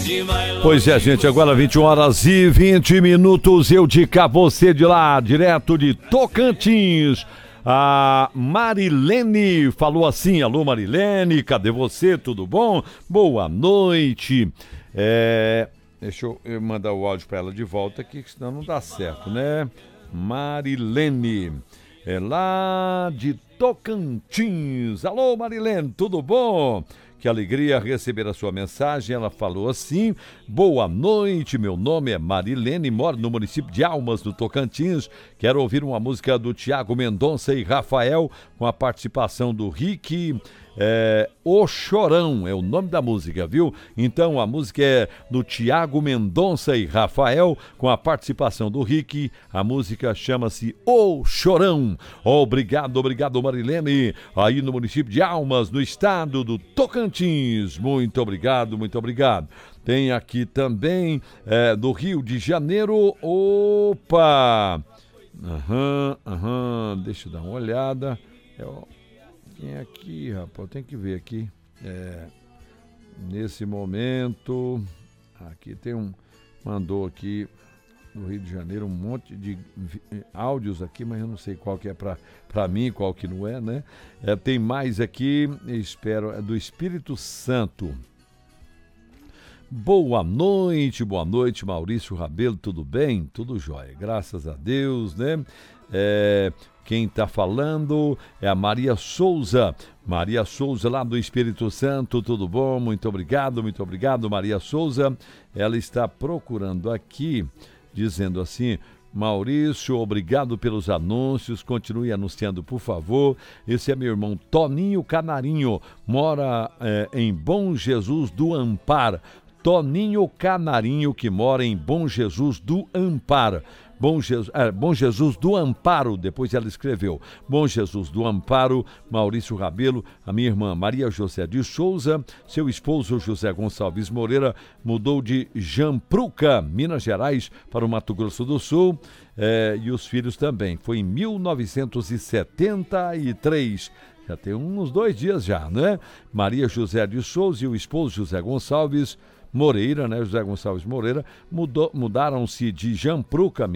Pois é, gente, agora 21h20, eu de cá, você de lá, direto de Tocantins. A Marilene falou assim: alô Marilene, cadê você? Tudo bom? Boa noite. Deixa eu mandar o áudio para ela de volta aqui, que senão não dá certo, né? Marilene, é lá de Tocantins. Alô Marilene, tudo bom? Que alegria receber a sua mensagem. Ela falou assim: boa noite, meu nome é Marilene, moro no município de Almas, do Tocantins. Quero ouvir uma música do Tiago Mendonça e Rafael, com a participação do Rick. O Chorão é o nome da música, viu? Então a música é do Tiago Mendonça e Rafael, com a participação do Rick. A música chama-se O Chorão. Obrigado Marilene, aí no município de Almas, no estado do Tocantins. Muito obrigado. Tem aqui também do Rio de Janeiro. Opa! Deixa eu dar uma olhada. Quem é aqui, rapaz? Tem que ver aqui. Nesse momento, aqui tem mandou aqui no Rio de Janeiro um monte de áudios aqui, mas eu não sei qual que é para mim, qual que não é, né? Tem mais aqui, espero, é do Espírito Santo. Boa noite, Maurício Rabelo, tudo bem? Tudo jóia, graças a Deus, né? Quem está falando é a Maria Souza. Maria Souza, lá do Espírito Santo, tudo bom? Muito obrigado, Maria Souza. Ela está procurando aqui, dizendo assim: Maurício, obrigado pelos anúncios, continue anunciando, por favor. Esse é meu irmão Toninho Canarinho, mora em Bom Jesus do Amparo. Toninho Canarinho, que mora em Bom Jesus do Amparo. Bom Jesus do Amparo, depois ela escreveu Bom Jesus do Amparo. Maurício Rabelo, a minha irmã Maria José de Souza, seu esposo José Gonçalves Moreira mudou de Jampruca, Minas Gerais, para o Mato Grosso do Sul, e os filhos também. Foi em 1973. Já tem uns 2 dias já, né? Maria José de Souza e o esposo José Gonçalves Moreira, né? José Gonçalves Moreira, mudaram-se de Jampruca,